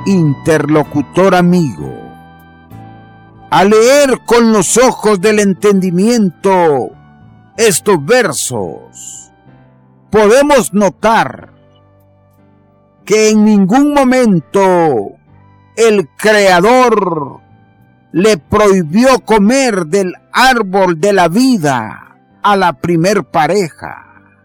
interlocutor amigo. Al leer con los ojos del entendimiento estos versos, podemos notar que en ningún momento el Creador le prohibió comer del árbol de la vida a la primer pareja.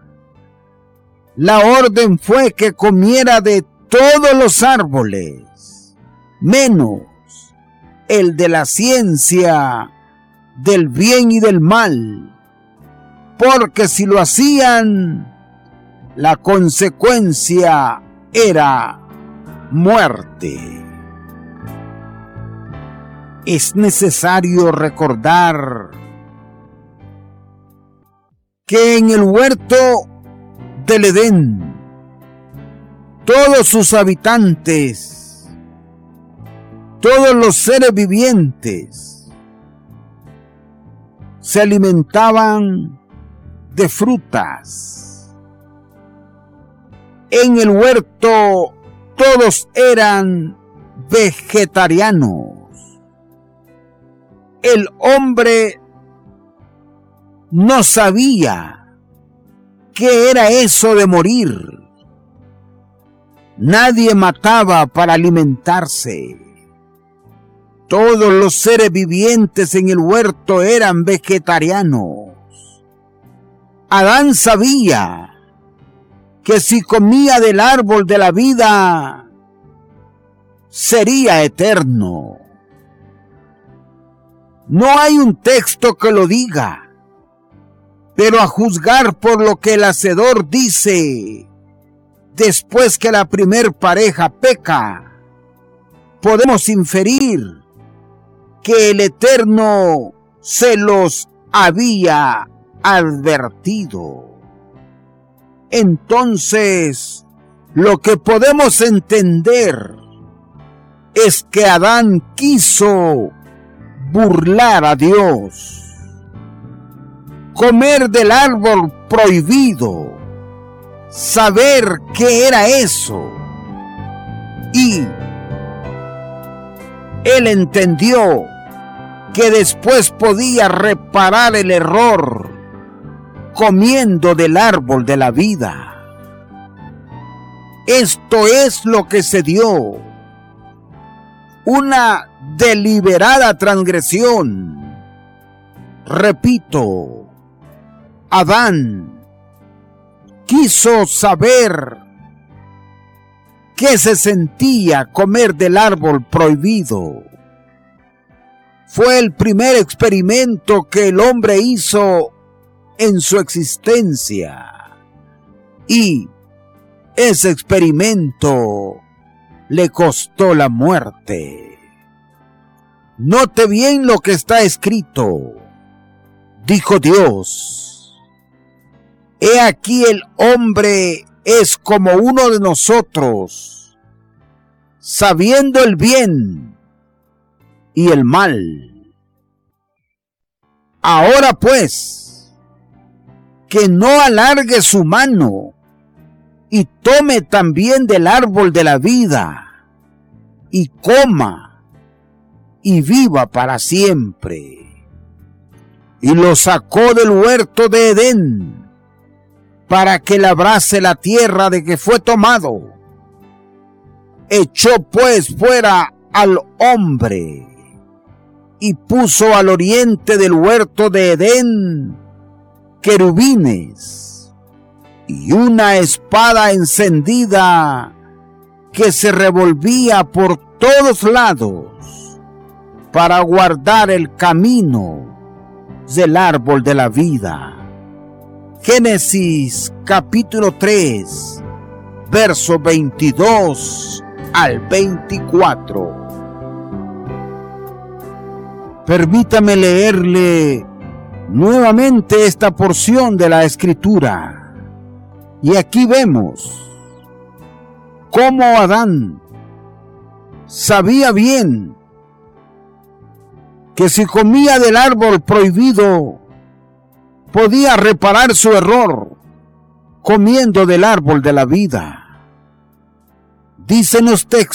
La orden fue que comiera de todos los árboles, menos el de la ciencia del bien y del mal, porque si lo hacían, la consecuencia era muerte. Es necesario recordar que en el huerto del Edén, todos sus habitantes, todos los seres vivientes, se alimentaban de frutas. En el huerto todos eran vegetarianos. El hombre no sabía qué era eso de morir. Nadie mataba para alimentarse. Todos los seres vivientes en el huerto eran vegetarianos. Adán sabía que si comía del árbol de la vida, sería eterno. No hay un texto que lo diga, pero a juzgar por lo que el Hacedor dice, después que la primer pareja peca, podemos inferir que el Eterno se los había advertido. Entonces, lo que podemos entender es que Adán quiso burlar a Dios, comer del árbol prohibido, saber qué era eso, y él entendió que después podía reparar el error comiendo del árbol de la vida. Esto es lo que se dio: una deliberada transgresión. Repito, Adán quiso saber qué se sentía comer del árbol prohibido. Fue el primer experimento que el hombre hizo en su existencia, y ese experimento le costó la muerte. Note bien lo que está escrito. Dijo Dios: he aquí el hombre es como uno de nosotros, sabiendo el bien y el mal. Ahora pues, que no alargue su mano y tome también del árbol de la vida y coma y viva para siempre. Y lo sacó del huerto de Edén para que labrase la tierra de que fue tomado. Echó pues fuera al hombre y puso al oriente del huerto de Edén querubines y una espada encendida que se revolvía por todos lados para guardar el camino del árbol de la vida. Génesis capítulo 3, verso 22 al 24. Permítame leerle nuevamente esta porción de la Escritura. Y aquí vemos cómo Adán sabía bien que si comía del árbol prohibido, podía reparar su error comiendo del árbol de la vida. Dicen los textos